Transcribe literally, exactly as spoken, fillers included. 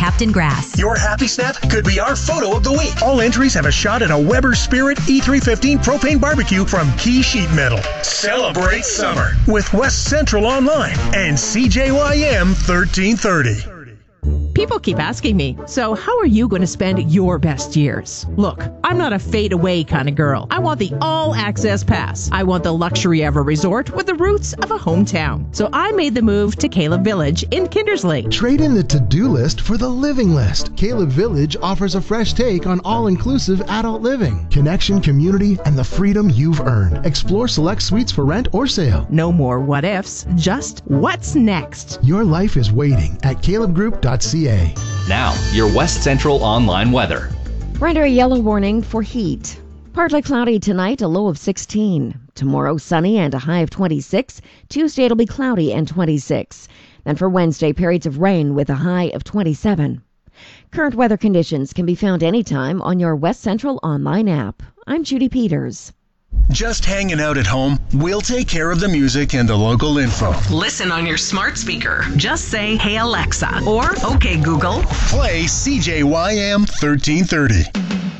Captain Grass. Your happy snap could be our photo of the week. All entries have a shot at a Weber Spirit E three fifteen propane barbecue from Key Sheet Metal. Celebrate summer with West Central Online and C J Y M thirteen thirty. People keep asking me, so how are you going to spend your best years? Look, I'm not a fade-away kind of girl. I want the all-access pass. I want the luxury of a resort with the roots of a hometown. So I made the move to Caleb Village in Kindersley. Trade in the to-do list for the living list. Caleb Village offers a fresh take on all-inclusive adult living, connection, community, and the freedom you've earned. Explore select suites for rent or sale. No more what-ifs, just what's next. Your life is waiting at caleb group dot c a. Now, your West Central Online weather. We're under a yellow warning for heat. Partly cloudy tonight, a low of sixteen. Tomorrow, sunny and a high of twenty-six. Tuesday, it'll be cloudy and twenty-six. Then for Wednesday, periods of rain with a high of twenty-seven. Current weather conditions can be found anytime on your West Central Online app. I'm Judy Peters. Just hanging out at home? We'll take care of the music and the local info. Listen on your smart speaker. Just say, "Hey Alexa," or "Okay Google." Play C J Y M thirteen thirty.